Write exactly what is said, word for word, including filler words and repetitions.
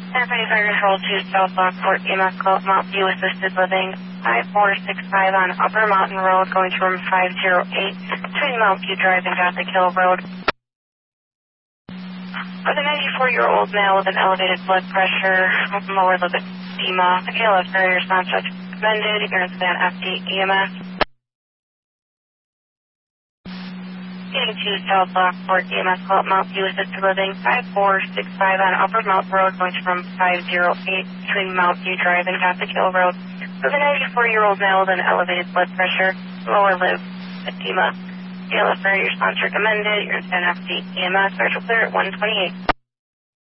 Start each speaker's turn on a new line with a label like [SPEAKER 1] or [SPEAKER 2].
[SPEAKER 1] Everybody Fire Control two South Lockport, E M S call Mount View Assisted Living, five four six five on Upper Mountain Road, going to room five oh eight, between Mount View Drive and Gothic Hill Road. With a ninety-four-year-old male with an elevated blood pressure, lower limb edema, the K L S barrier response recommended, ignorance van F D E M S. Getting to South Lockport, E M S call Mount View Assisted Living, five four six five on Upper Mountain Road, going to room five oh eight, between Mount View Drive and Gothic Hill Road. With a ninety-four-year-old male with an elevated blood pressure, lower limb edema, K L S barrier response recommended, ignorance van F D E M S, partial clear at one twenty-eight.